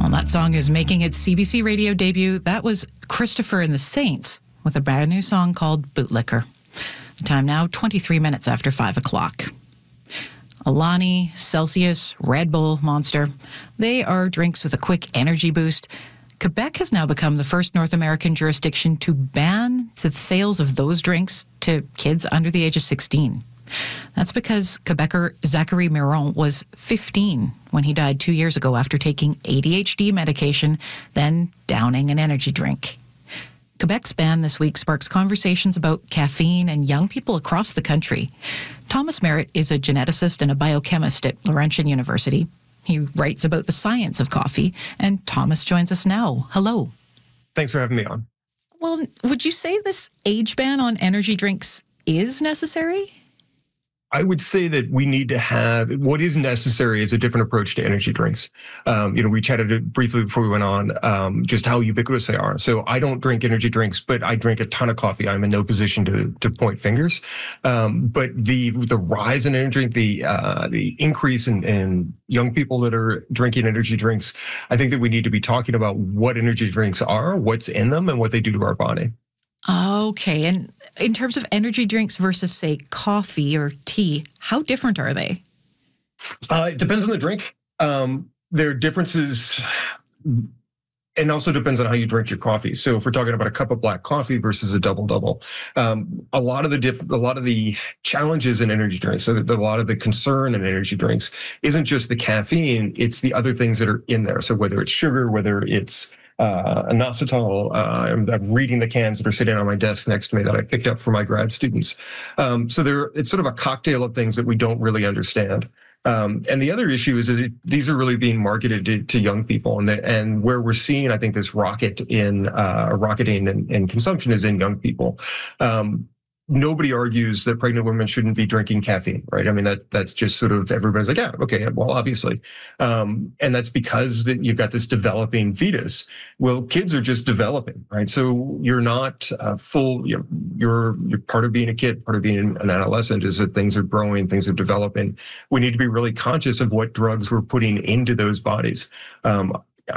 Well, that song is making its CBC radio debut. That was Christopher and the Saints with a brand new song called Bootlicker. The time now, 23 minutes after 5 o'clock. Alani, Celsius, Red Bull, Monster. They are drinks with a quick energy boost. Quebec has now become the first North American jurisdiction to ban the sales of those drinks to kids under the age of 16. That's because Quebecer Zachary Miron was 15 when he died 2 years ago after taking ADHD medication, then downing an energy drink. Quebec's ban this week sparks conversations about caffeine and young people across the country. Thomas Merritt is a geneticist and a biochemist at Laurentian University. He writes about the science of coffee, and Thomas joins us now. Hello. Thanks for having me on. Well, would you say this age ban on energy drinks is necessary? I would say that we need to have what is necessary is a different approach to energy drinks. We chatted briefly before we went on just how ubiquitous they are. So I don't drink energy drinks, but I drink a ton of coffee. I'm in no position to point fingers. But the rise in energy drink, the increase in young people that are drinking energy drinks, I think that we need to be talking about what energy drinks are, what's in them, and what they do to our body. Okay. And in terms of energy drinks versus, say, coffee or tea, how different are they? It depends on the drink. There are differences, and also depends on how you drink your coffee. So if we're talking about a cup of black coffee versus a double, a lot of the challenges in energy drinks, so a lot of the concern in energy drinks isn't just the caffeine, it's the other things that are in there. So whether it's sugar, whether it's inositol. I'm reading the cans that are sitting on my desk next to me that I picked up for my grad students. So it's sort of a cocktail of things that we don't really understand. And the other issue is that these are really being marketed to young people, and where we're seeing, I think, this rocketing in consumption is in young people. Nobody argues that pregnant women shouldn't be drinking caffeine, right? I mean, that's just sort of everybody's like, yeah, okay, well, obviously. And that's because that you've got this developing fetus. Well, kids are just developing, right? So you're not you're part of being a kid, part of being an adolescent is that things are growing, things are developing. We need to be really conscious of what drugs we're putting into those bodies.